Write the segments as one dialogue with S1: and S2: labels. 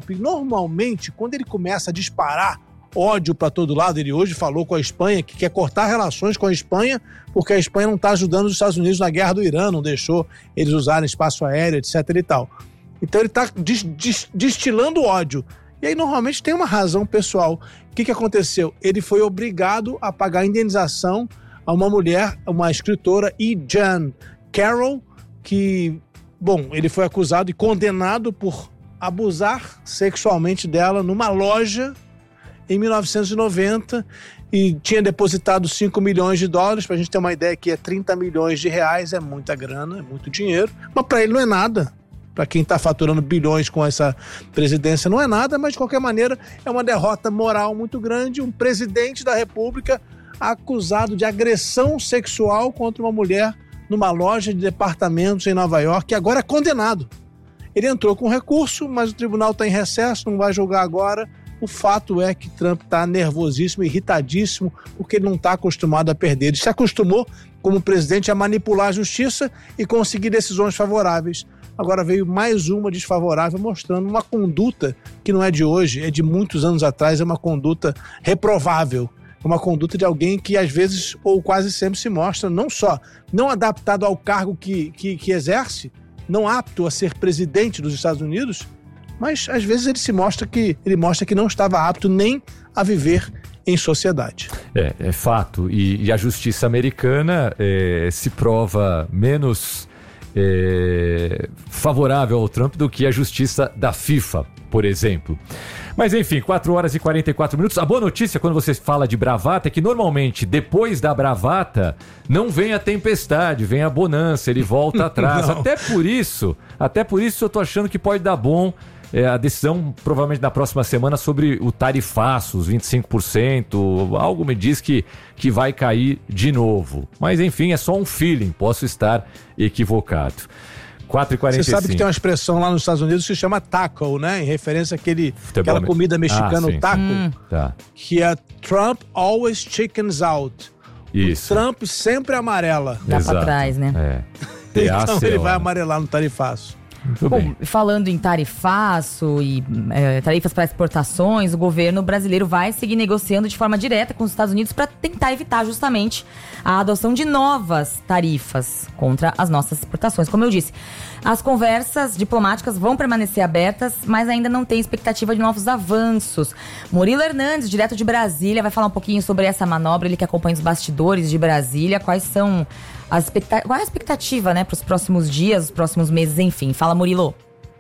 S1: Trump. E normalmente, quando ele começa a disparar ódio para todo lado, ele hoje falou com a Espanha que quer cortar relações com a Espanha porque a Espanha não está ajudando os Estados Unidos na guerra do Irã, não deixou eles usarem espaço aéreo, etc. e tal. Então ele está destilando ódio. E aí normalmente tem uma razão pessoal. O que aconteceu? Ele foi obrigado a pagar indenização a uma mulher, uma escritora, Jean Carroll, que, ele foi acusado e condenado por abusar sexualmente dela numa loja em 1990 e tinha depositado 5 milhões de dólares, pra gente ter uma ideia que é 30 milhões de reais, é muita grana, é muito dinheiro, mas para ele não é nada. Para quem está faturando bilhões com essa presidência não é nada, mas de qualquer maneira é uma derrota moral muito grande. Um presidente da República acusado de agressão sexual contra uma mulher numa loja de departamentos em Nova York, e agora é condenado. Ele entrou com recurso, mas o tribunal está em recesso, não vai julgar agora. O fato é que Trump está nervosíssimo, irritadíssimo, porque ele não está acostumado a perder. Ele se acostumou, como presidente, a manipular a justiça e conseguir decisões favoráveis. Agora veio mais uma desfavorável, mostrando uma conduta que não é de hoje, é de muitos anos atrás, é uma conduta reprovável. É uma conduta de alguém que às vezes, ou quase sempre, se mostra não só não adaptado ao cargo que exerce, não apto a ser presidente dos Estados Unidos, mas às vezes ele mostra que não estava apto nem a viver em sociedade.
S2: É fato. E a justiça americana se prova menos favorável ao Trump do que a justiça da FIFA, por exemplo. Mas enfim, 4 horas e 44 minutos. A boa notícia quando você fala de bravata é que normalmente depois da bravata não vem a tempestade, vem a bonança, ele volta atrás. Até por isso eu tô achando que pode dar bom a decisão provavelmente na próxima semana sobre o tarifaço, os 25%, algo me diz que vai cair de novo. Mas enfim, é só um feeling, posso estar equivocado. 4h45.
S1: Você sabe que tem uma expressão lá nos Estados Unidos que se chama taco, né? Em referência àquela comida mexicana, o taco,
S2: tá.
S1: Que é Trump always chickens out.
S2: Isso.
S1: O Trump sempre amarela.
S3: Dá pra trás, né?
S1: Então ele vai amarelar no tarifaço.
S3: Bom, falando em tarifaço e tarifas para exportações, o governo brasileiro vai seguir negociando de forma direta com os Estados Unidos para tentar evitar justamente a adoção de novas tarifas contra as nossas exportações. Como eu disse, as conversas diplomáticas vão permanecer abertas, mas ainda não tem expectativa de novos avanços. Murilo Hernandes, direto de Brasília, vai falar um pouquinho sobre essa manobra, ele que acompanha os bastidores de Brasília, qual é a expectativa, né, para os próximos dias, os próximos meses, enfim. Fala, Murilo.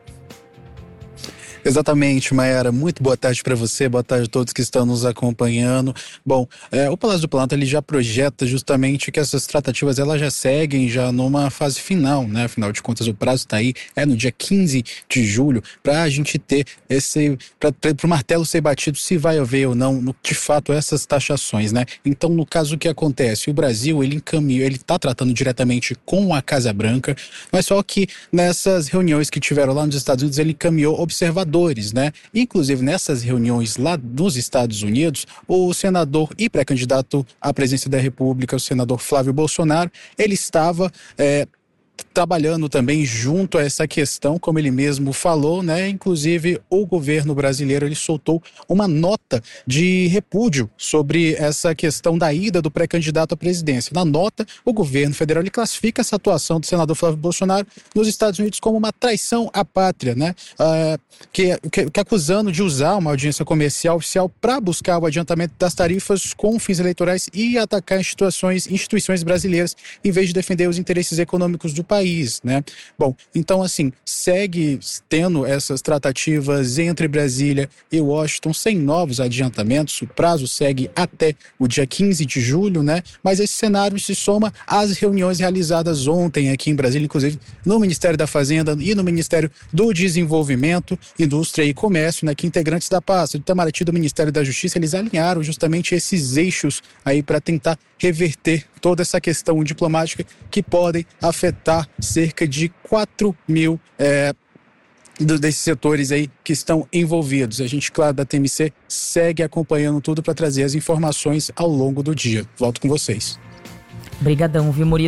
S4: Exatamente, Mayara. Muito boa tarde para você, boa tarde a todos que estão nos acompanhando. Bom, o Palácio do Planalto ele já projeta justamente que essas tratativas elas já seguem já numa fase final, né? Afinal de contas, o prazo está aí, no dia 15 de julho, para a gente ter para o martelo ser batido se vai haver ou não, de fato, essas taxações, né? Então, no caso, o que acontece? O Brasil, ele está tratando diretamente com a Casa Branca, mas só que nessas reuniões que tiveram lá nos Estados Unidos, ele encaminhou observadores, né? Inclusive nessas reuniões lá nos Estados Unidos, o senador e pré-candidato à presidência da República, o senador Flávio Bolsonaro, ele estava trabalhando também junto a essa questão, como ele mesmo falou, né? Inclusive o governo brasileiro ele soltou uma nota de repúdio sobre essa questão da ida do pré-candidato à presidência. Na nota, o governo federal ele classifica essa atuação do senador Flávio Bolsonaro nos Estados Unidos como uma traição à pátria, né? Que acusando de usar uma audiência comercial oficial para buscar o adiantamento das tarifas com fins eleitorais e atacar instituições brasileiras em vez de defender os interesses econômicos do país, né? Bom, então assim, segue tendo essas tratativas entre Brasília e Washington sem novos adiantamentos, o prazo segue até o dia 15 de julho, né? Mas esse cenário se soma às reuniões realizadas ontem aqui em Brasília, inclusive no Ministério da Fazenda e no Ministério do Desenvolvimento, Indústria e Comércio, né? Que integrantes da pasta do Itamaraty do Ministério da Justiça, eles alinharam justamente esses eixos aí para tentar reverter toda essa questão diplomática que podem afetar cerca de 4 mil desses setores aí que estão envolvidos. A gente, claro, da TMC segue acompanhando tudo para trazer as informações ao longo do dia. Volto com vocês.
S3: Obrigadão, viu, Murilo?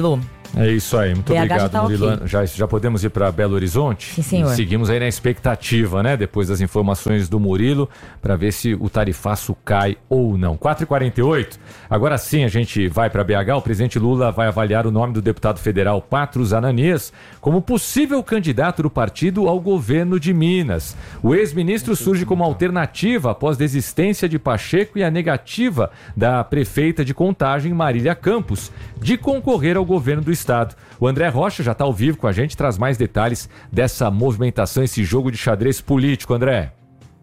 S2: É isso aí, muito
S3: BH
S2: obrigado,
S3: já tá
S2: Murilo.
S3: ok.
S2: Já podemos ir para Belo Horizonte?
S3: Sim, senhor.
S2: E seguimos aí na expectativa, né? Depois das informações do Murilo, para ver se o tarifaço cai ou não. 4h48, agora sim a gente vai para BH. O presidente Lula vai avaliar o nome do deputado federal Patrus Ananias como possível candidato do partido ao governo de Minas. O ex-ministro surge como alternativa após desistência de Pacheco e a negativa da prefeita de Contagem, Marília Campos, de concorrer ao governo do estado. O André Rocha já está ao vivo com a gente, traz mais detalhes dessa movimentação, esse jogo de xadrez político, André.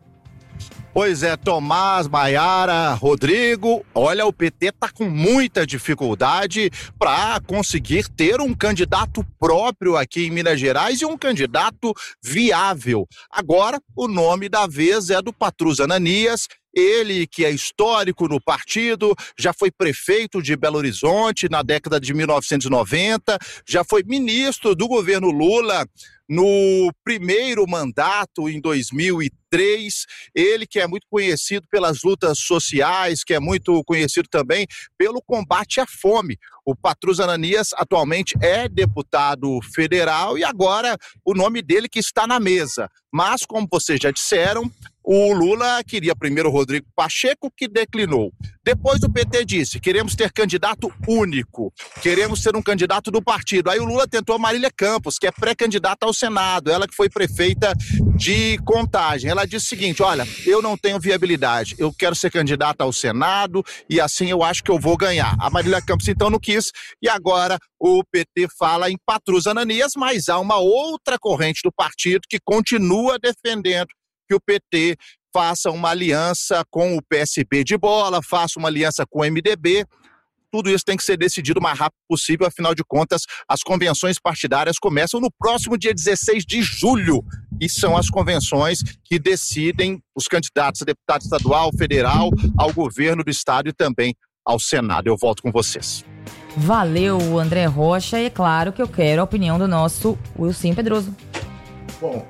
S5: Pois é, Tomás, Maiara, Rodrigo, olha, o PT está com muita dificuldade para conseguir ter um candidato próprio aqui em Minas Gerais e um candidato viável. Agora, o nome da vez é do Patrus Ananias. Ele, que é histórico no partido, já foi prefeito de Belo Horizonte na década de 1990, já foi ministro do governo Lula no primeiro mandato, em 2003. Ele que é muito conhecido pelas lutas sociais, que é muito conhecido também pelo combate à fome. O Patrus Ananias atualmente é deputado federal e agora o nome dele que está na mesa. Mas, como vocês já disseram, o Lula queria primeiro o Rodrigo Pacheco, que declinou. Depois o PT disse, queremos ter candidato único, queremos ser um candidato do partido. Aí o Lula tentou a Marília Campos, que é pré-candidata ao Senado, ela que foi prefeita de Contagem. Ela disse o seguinte, olha, eu não tenho viabilidade, eu quero ser candidata ao Senado e assim eu acho que eu vou ganhar. A Marília Campos então não quis e agora o PT fala em Patrus Ananias, mas há uma outra corrente do partido que continua defendendo que o PT faça uma aliança com o PSB de bola, faça uma aliança com o MDB. Tudo isso tem que ser decidido o mais rápido possível, afinal de contas, as convenções partidárias começam no próximo dia 16 de julho, e são as convenções que decidem os candidatos a deputado estadual, federal, ao governo do estado e também ao Senado. Eu volto com vocês.
S3: Valeu, André Rocha, e é claro que eu quero a opinião do nosso Wilson Pedroso.
S6: Bom,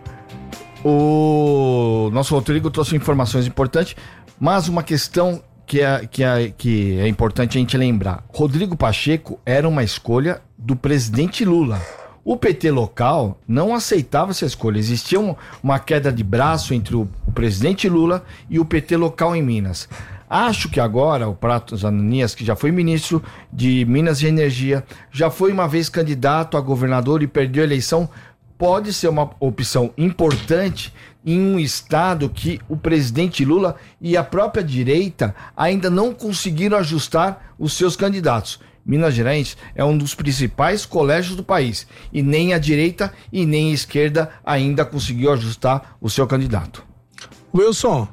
S6: o nosso Rodrigo trouxe informações importantes, mas uma questão que é importante a gente lembrar. Rodrigo Pacheco era uma escolha do presidente Lula. O PT local não aceitava essa escolha. Existia uma queda de braço entre o presidente Lula e o PT local em Minas. Acho que agora o Patrus Ananias, que já foi ministro de Minas e Energia, já foi uma vez candidato a governador e perdeu a eleição, pode ser uma opção importante em um estado que o presidente Lula e a própria direita ainda não conseguiram ajustar os seus candidatos. Minas Gerais é um dos principais colégios do país e nem a direita e nem a esquerda ainda conseguiu ajustar o seu candidato.
S1: Wilson,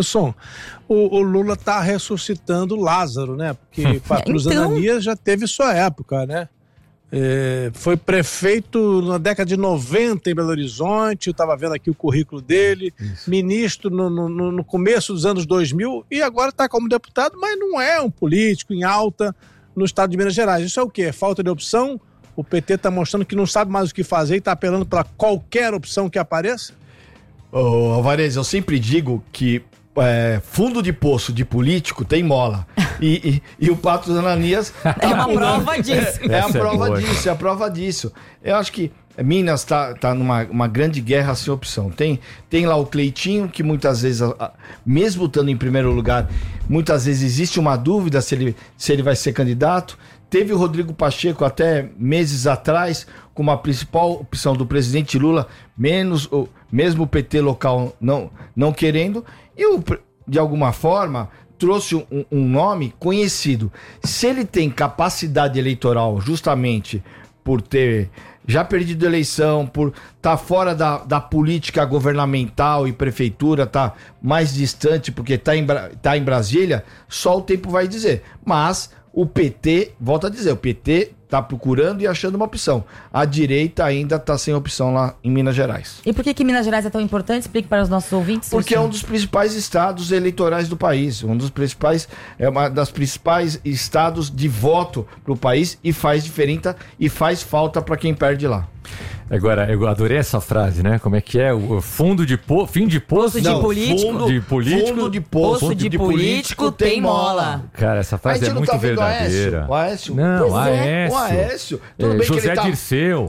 S1: o Lula está ressuscitando Lázaro, né? Porque Patrus Ananias já teve sua época, né? Foi prefeito na década de 90 em Belo Horizonte, eu estava vendo aqui o currículo dele, ministro no começo dos anos 2000 e agora está como deputado, mas não é um político em alta no estado de Minas Gerais. Isso é o quê? Falta de opção? O PT está mostrando que não sabe mais o que fazer e está apelando para qualquer opção que apareça?
S6: Ô, Alvarez, eu sempre digo que fundo de poço de político tem mola. E o Patrus Ananias
S3: é uma prova disso.
S6: É a prova disso. Eu acho que Minas tá numa grande guerra sem opção. Tem lá o Cleitinho, que muitas vezes, mesmo estando em primeiro lugar, muitas vezes existe uma dúvida se ele vai ser candidato. Teve o Rodrigo Pacheco até meses atrás, como a principal opção do presidente Lula, mesmo o PT local não querendo, e de alguma forma trouxe um nome conhecido. Se ele tem capacidade eleitoral justamente por ter já perdido a eleição, por estar fora da política governamental e prefeitura, tá mais distante porque tá em Brasília, só o tempo vai dizer. Mas o PT, volto a dizer, o PT está procurando e achando uma opção. A direita ainda está sem opção lá em Minas Gerais.
S3: E por que Minas Gerais é tão importante? Explique para os nossos ouvintes.
S6: Porque é um dos principais estados eleitorais do país. É uma das principais estados de voto para o país e faz diferença e faz falta para quem perde lá.
S2: Agora, eu adorei essa frase, né? Como é que é? O fundo de fim de poço
S3: de político.
S6: Fundo de
S3: Poço de político tem mola.
S2: Cara, essa frase é muito verdadeira.
S6: O Aécio?
S2: Não,
S3: Pois é.
S6: O Aécio. Tudo bem que
S2: José
S6: ele tá...
S2: Dirceu.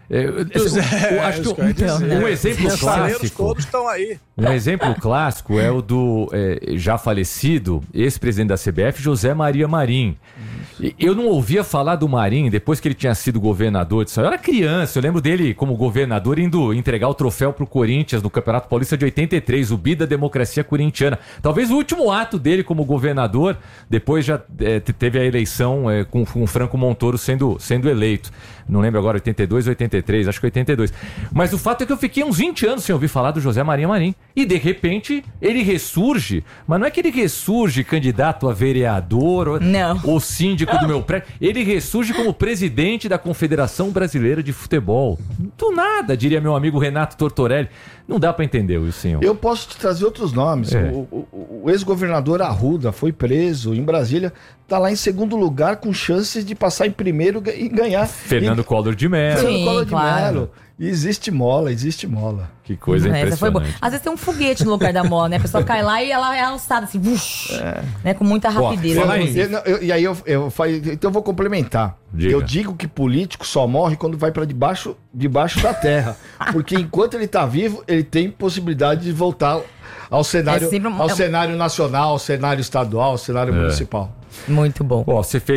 S2: Acho que um exemplo clássico.
S1: Todos estão aí.
S2: Um exemplo clássico é o do já falecido ex-presidente da CBF, José Maria Marim. Eu não ouvia falar do Marim depois que ele tinha sido governador. Eu era criança, eu lembro dele como governador indo entregar o troféu pro Corinthians no Campeonato Paulista de 83, o Bi da democracia corintiana. Talvez o último ato dele como governador, depois já teve a eleição com o Franco Montoro sendo eleito. Não lembro agora, 82 ou 83, acho que 82. Mas o fato é que eu fiquei uns 20 anos sem ouvir falar do José Maria Marim. E de repente ele ressurge, mas não é que ele ressurge candidato a vereador ou síndico do meu prédio. Ele ressurge como presidente da Confederação Brasileira de Futebol. Do nada, diria meu amigo Renato Tortorelli. Não dá pra entender isso, senhor.
S6: Eu posso te trazer outros nomes. O ex-governador Arruda foi preso em Brasília, tá lá em segundo lugar com chances de passar em primeiro e ganhar.
S2: Fernando Collor de Mello.
S3: Sim,
S6: Collor de
S3: claro.
S6: Mello. Existe mola.
S2: Que coisa impressionante.
S3: Essa foi boa. Às vezes tem um foguete no lugar da mola, né? A pessoa cai lá e ela é alçada assim, né? Com muita rapidez.
S6: Então eu vou complementar.
S2: Diga.
S6: Eu digo que político só morre quando vai para debaixo da terra. Porque enquanto ele tá vivo, ele tem possibilidade de voltar ao cenário, cenário nacional, ao cenário estadual, ao cenário municipal.
S3: Muito bom.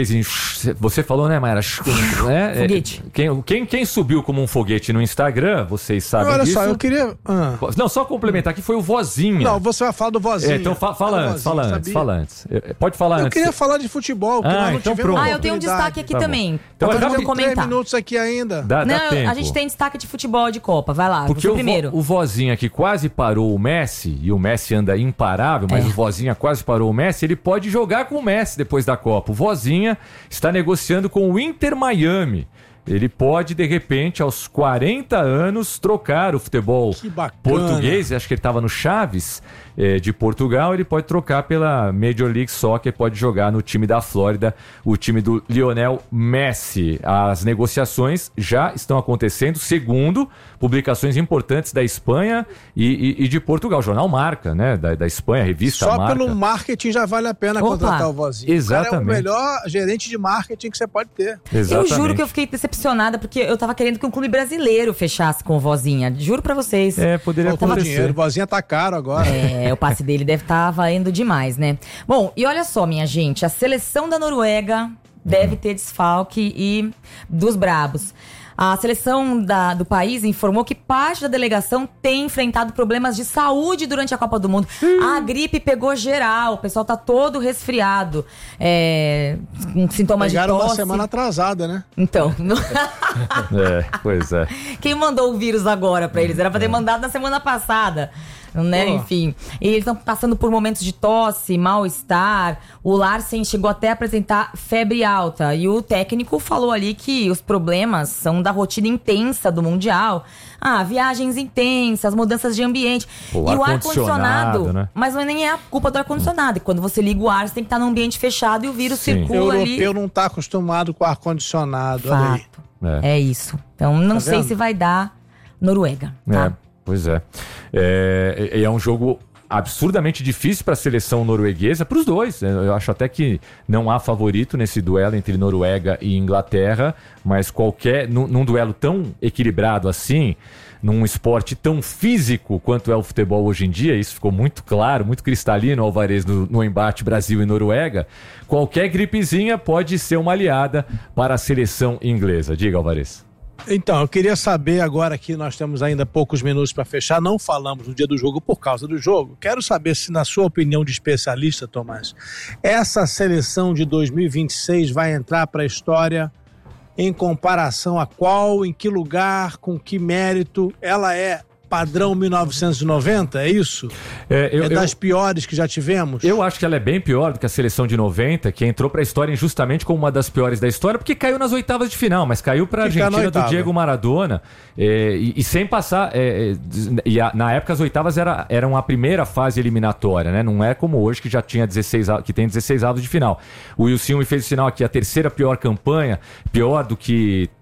S2: Você falou, né, Mayra?
S3: Foguete.
S2: Quem subiu como um foguete no Instagram, vocês sabem
S1: Olha
S2: disso.
S1: só, eu queria...
S2: Não, só complementar que foi o Vozinha.
S1: Não, você vai falar do Vozinha.
S2: Então fala antes. Pode falar antes.
S1: Eu queria falar de futebol, que nós não
S2: então
S1: tivemos
S2: pronto.
S3: Eu tenho um destaque aqui também.
S2: Então,
S1: Nós
S2: dá
S1: temos 3
S3: comentar.
S1: minutos aqui ainda.
S2: Dá tempo.
S3: A gente tem destaque de futebol de Copa. Vai lá,
S2: Porque
S3: você primeiro.
S2: O Vozinha que quase parou o Messi, e o Messi anda imparável, mas o Vozinha quase parou o Messi, ele pode jogar com o Messi depois da Copa. O Vozinha está negociando com o Inter Miami. Ele pode, de repente, aos 40 anos, trocar o futebol português. Acho que ele estava no Chaves de Portugal. Ele pode trocar pela Major League Soccer, pode jogar no time da Flórida, o time do Lionel Messi. As negociações já estão acontecendo, segundo publicações importantes da Espanha e de Portugal. Jornal Marca, né? Da Espanha, revista
S1: Só
S2: Marca.
S1: pelo marketing já vale a pena contratar o Vozinho.
S2: Exatamente.
S1: O cara é o melhor gerente de marketing que você pode ter.
S2: Exatamente.
S3: Eu juro que eu fiquei decepcionada, porque eu tava querendo que um clube brasileiro fechasse com o Vozinha. Juro pra vocês.
S2: Poderia
S1: Faltou
S2: acontecer.
S1: dinheiro, o Vozinha tá caro agora.
S3: O passe dele deve estar valendo demais, né? Bom, e olha só, minha gente, a seleção da Noruega deve ter desfalque e dos brabos. A seleção do país informou que parte da delegação tem enfrentado problemas de saúde durante a Copa do Mundo. A gripe pegou geral, o pessoal tá todo resfriado, com sintomas
S1: Pegaram
S3: de tosse.
S1: uma semana atrasada, né?
S3: Então,
S2: Pois é.
S3: quem mandou o vírus agora pra eles? Era pra ter mandado na semana passada. Né? Enfim, e eles estão passando por momentos de tosse, mal-estar. O Larsen chegou até a apresentar febre alta. E o técnico falou ali que os problemas são da rotina intensa do Mundial. Viagens intensas, mudanças de ambiente.
S2: O
S3: e o ar-condicionado,
S2: né?
S3: mas nem é a culpa do ar-condicionado. E quando você liga o ar, você tem que estar num ambiente fechado e o vírus circula ali.
S1: O europeu não está acostumado com ar-condicionado. Olha aí.
S3: É isso. Então não sei se vai dar Noruega, tá?
S2: Pois é. É um jogo absurdamente difícil para a seleção norueguesa, para os dois. Eu acho até que não há favorito nesse duelo entre Noruega e Inglaterra, mas num duelo tão equilibrado assim, num esporte tão físico quanto é o futebol hoje em dia, isso ficou muito claro, muito cristalino, Alvarez, no embate Brasil e Noruega, qualquer gripezinha pode ser uma aliada para a seleção inglesa. Diga, Alvarez.
S1: Então, eu queria saber agora que nós temos ainda poucos minutos para fechar, não falamos no dia do jogo por causa do jogo. Quero saber se, na sua opinião de especialista, Tomás, essa seleção de 2026 vai entrar para a história em comparação a qual, em que lugar, com que mérito ela é padrão 1990, é isso? Das piores que já tivemos?
S2: Eu acho que ela é bem pior do que a seleção de 90, que entrou pra história injustamente como uma das piores da história, porque caiu nas oitavas de final, mas caiu pra Argentina do Diego Maradona, e sem passar... na época as oitavas eram a primeira fase eliminatória, né? Não é como hoje que já tinha 16 avos de final. O Wilson me fez o sinal aqui, a terceira pior campanha, pior do que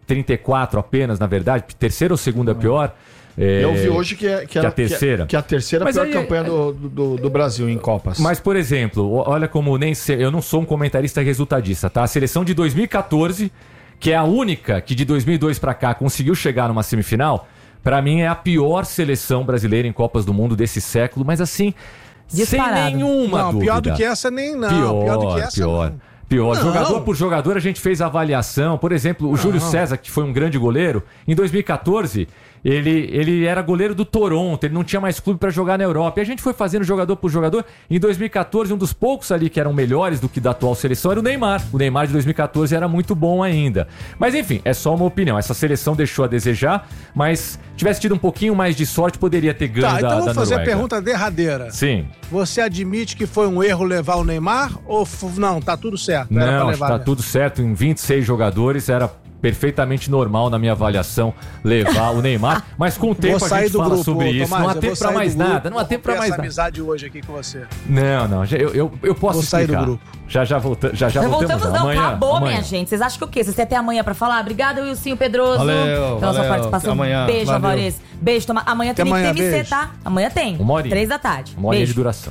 S2: 34 apenas, na verdade. Terceira ou segunda pior.
S6: Eu vi hoje que
S2: a terceira.
S6: Que a terceira pior campanha do Brasil em Copas.
S2: Mas, por exemplo, olha como eu não sou um comentarista resultadista, tá? A seleção de 2014, que é a única que de 2002 pra cá conseguiu chegar numa semifinal, pra mim é a pior seleção brasileira em Copas do Mundo desse século, mas assim,
S3: disparado.
S2: Sem nenhuma dúvida.
S1: Pior do que essa nem não. Pior do que essa
S2: Pior. Jogador por jogador, a gente fez avaliação. Por exemplo, o Júlio César, que foi um grande goleiro, em 2014, ele era goleiro do Toronto, ele não tinha mais clube para jogar na Europa. E a gente foi fazendo jogador por jogador. Em 2014, um dos poucos ali que eram melhores do que da atual seleção era o Neymar. O Neymar de 2014 era muito bom ainda. Mas enfim, é só uma opinião. Essa seleção deixou a desejar, mas tivesse tido um pouquinho mais de sorte, poderia ter ganho da Noruega.
S1: Então vou fazer a pergunta derradeira.
S2: Sim.
S1: Você admite que foi um erro levar o Neymar ou não, tá tudo certo?
S2: Não, tá tudo certo. Em 26 jogadores era perfeitamente normal na minha avaliação levar o Neymar, mas com o tempo a gente fala sobre isso. Tomás, não há tempo pra mais nada. Não há tempo pra mais nada.
S1: Amizade hoje aqui com você.
S2: Não. Eu posso explicar.
S1: Sair do grupo.
S2: Já voltamos.
S3: Amanhã, acabou, minha gente. Vocês acham que o quê? Vocês têm até amanhã pra falar? Obrigada, Wilsinho Pedroso, pela sua participação.
S6: Amanhã,
S3: beijo, Alvarez. Beijo, Tomás. Amanhã tem TMC,
S1: beijo.
S3: tá? Amanhã tem. 3 da tarde.
S2: Uma horinha de duração.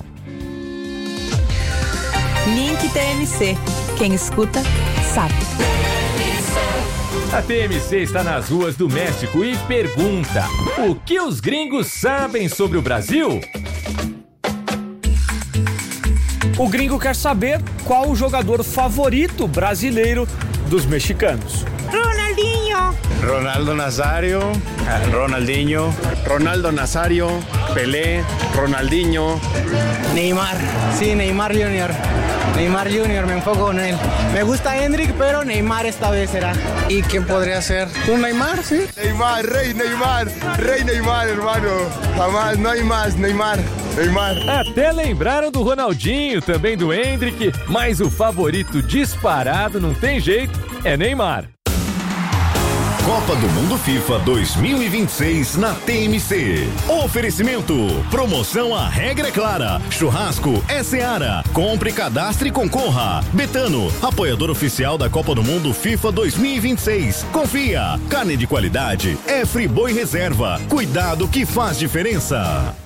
S7: Link TMC. Quem escuta, sabe.
S2: A TMC está nas ruas do México e pergunta: o que os gringos sabem sobre o Brasil?
S8: O gringo quer saber qual o jogador favorito brasileiro dos mexicanos.
S9: Ronaldinho.
S10: Ronaldo Nazario, Ronaldinho, Ronaldo Nazario, Pelé, Ronaldinho.
S9: Neymar. Sí, Neymar Junior. Neymar Junior, me enfoco en él. Me gusta Hendrik, pero Neymar esta vez será. ¿Y quién podría ser? ¿Un Neymar, sí?
S10: Neymar, rey Neymar, hermano. Jamás, no hay más, Neymar.
S2: Até lembraram do Ronaldinho, também do Hendrik, mas o favorito disparado, não tem jeito, é Neymar.
S11: Copa do Mundo FIFA 2026 na TMC. Oferecimento. Promoção A Regra é Clara. Churrasco é Seara. Compre, cadastre e concorra. Betano, apoiador oficial da Copa do Mundo FIFA 2026. Confia. Carne de qualidade é Friboi Reserva. Cuidado que faz diferença.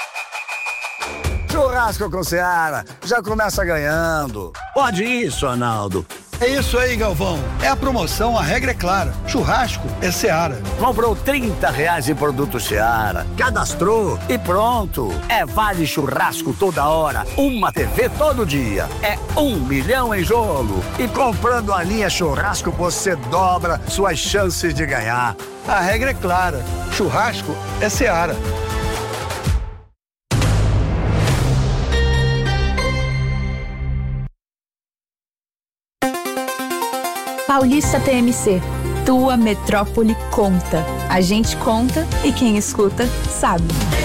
S12: Churrasco com Seara. Já começa ganhando.
S13: Pode isso, Arnaldo.
S14: É isso aí, Galvão. É a promoção A Regra é Clara. Churrasco é Seara.
S13: Comprou R$30 em produto Seara. Cadastrou e pronto. É vale churrasco toda hora. Uma TV todo dia. É 1 milhão em jogo. E comprando a linha churrasco, você dobra suas chances de ganhar.
S14: A regra é clara. Churrasco é Seara.
S7: Paulista TMC, tua metrópole conta. A gente conta e quem escuta sabe.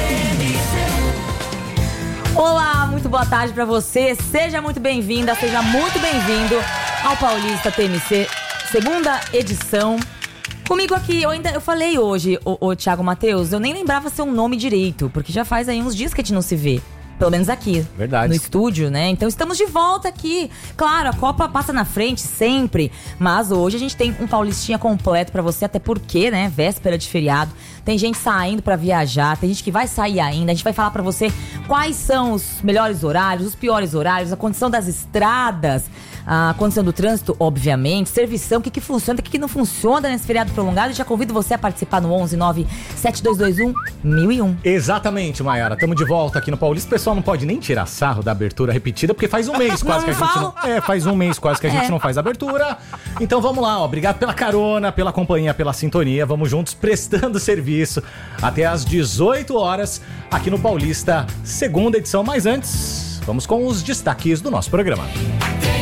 S3: Olá, muito boa tarde pra você. Seja muito bem-vinda, seja muito bem-vindo ao Paulista TMC, segunda edição. Comigo aqui, eu falei hoje, o Thiago Matheus, eu nem lembrava seu nome direito, porque já faz aí uns dias que a gente não se vê. Pelo menos aqui,
S2: verdade,
S3: no estúdio, né? Então estamos de volta aqui. Claro, a Copa passa na frente sempre, mas hoje a gente tem um Paulistinha completo pra você, até porque, né, véspera de feriado. Tem gente saindo pra viajar, tem gente que vai sair ainda. A gente vai falar pra você quais são os melhores horários, os piores horários, a condição das estradas, a condição do trânsito, obviamente, servição, o que funciona, o que não funciona nesse feriado prolongado. E já convido você a participar no 11-9-7221-1001.
S15: Exatamente, Mayara. Estamos de volta aqui no Paulista. O pessoal não pode nem tirar sarro da abertura repetida, porque faz um mês quase que a gente não... faz um mês quase que a gente não faz abertura. Então vamos lá, ó. Obrigado pela carona, pela companhia, pela sintonia. Vamos juntos prestando serviço até às 18 horas aqui no Paulista, segunda edição. Mas antes, vamos com os destaques do nosso programa.